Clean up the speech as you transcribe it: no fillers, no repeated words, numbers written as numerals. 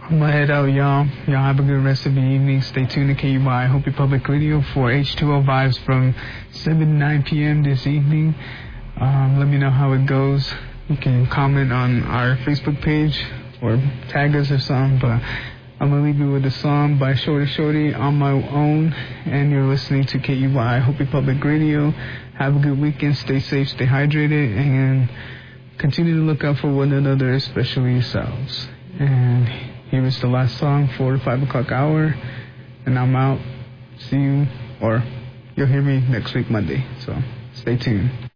I'm gonna head out, y'all. Y'all have a good rest of the evening. Stay tuned to KUY Hopi Public Radio for H2O Vibes from 7 to 9 p.m. this evening. Let me know how it goes. You can comment on our Facebook page or tag us or something, but I'm gonna leave you with a song by Shorty Shorty, On My Own, and you're listening to KUY Hopi Public Radio. Have a good weekend. Stay safe, stay hydrated, and continue to look out for one another, especially yourselves. And here is the last song, 4 to 5 o'clock hour, and I'm out. See you, or you'll hear me next week, Monday. So stay tuned.